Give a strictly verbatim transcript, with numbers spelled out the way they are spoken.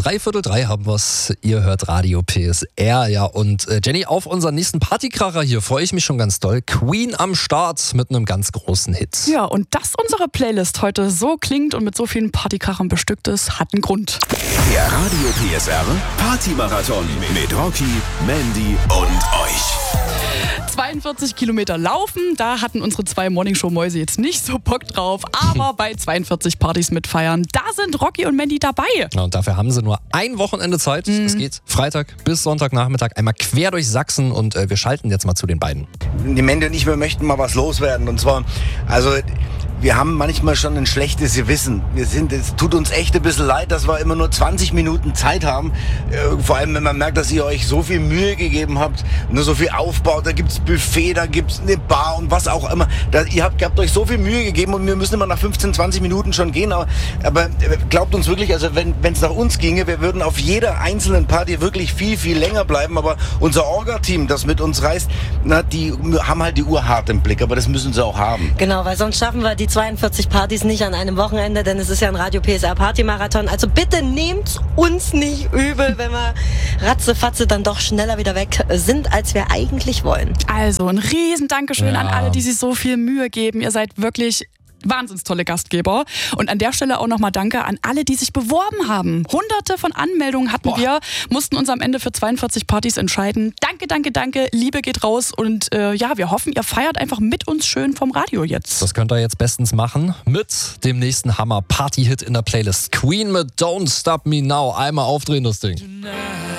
Dreiviertel drei haben wir's. Ihr hört Radio P S R. Ja, und äh, Jenny, auf unseren nächsten Partykracher hier freue ich mich schon ganz doll. Queen am Start mit einem ganz großen Hit. Ja, und dass unsere Playlist heute so klingt und mit so vielen Partykrachern bestückt ist, hat einen Grund. Der Radio P S R Partymarathon mit Rocky, Mandy und euch. zweiundvierzig Kilometer laufen, da hatten unsere zwei Morningshow-Mäuse jetzt nicht so Bock drauf, aber bei zweiundvierzig Partys mitfeiern, da sind Rocky und Mandy dabei. Ja, und dafür haben sie nur ein Wochenende Zeit. Mhm. Es geht Freitag bis Sonntagnachmittag einmal quer durch Sachsen und äh, wir schalten jetzt mal zu den beiden. Die Mandy und ich, wir möchten mal was loswerden und zwar, also... Wir haben manchmal schon ein schlechtes Gewissen. Wir sind, es tut uns echt ein bisschen leid, dass wir immer nur zwanzig Minuten Zeit haben. Äh, vor allem, wenn man merkt, dass ihr euch so viel Mühe gegeben habt, nur so viel Aufbau, da gibt's Buffet, da gibt's eine Bar und was auch immer. Da, ihr habt, habt euch so viel Mühe gegeben und wir müssen immer nach fünfzehn, zwanzig Minuten schon gehen. Aber, aber glaubt uns wirklich, also wenn es nach uns ginge, wir würden auf jeder einzelnen Party wirklich viel, viel länger bleiben. Aber unser Orga-Team, das mit uns reist, na, die haben halt die Uhr hart im Blick. Aber das müssen sie auch haben. Genau, weil sonst schaffen wir die zweiundvierzig Partys nicht an einem Wochenende, denn es ist ja ein Radio P S R Partymarathon. Also bitte nehmt uns nicht übel, wenn wir ratzefatze dann doch schneller wieder weg sind, als wir eigentlich wollen. Also ein riesen Dankeschön Ja. an alle, die sich so viel Mühe geben. Ihr seid wirklich wahnsinns tolle Gastgeber. Und an der Stelle auch nochmal Danke an alle, die sich beworben haben. Hunderte von Anmeldungen hatten Boah. wir, mussten uns am Ende für zweiundvierzig Partys entscheiden. Danke, danke, danke. Liebe geht raus. Und äh, ja, wir hoffen, ihr feiert einfach mit uns schön vom Radio jetzt. Das könnt ihr jetzt bestens machen mit dem nächsten Hammer-Party-Hit in der Playlist. Queen mit Don't Stop Me Now. Einmal aufdrehen das Ding. Tonight.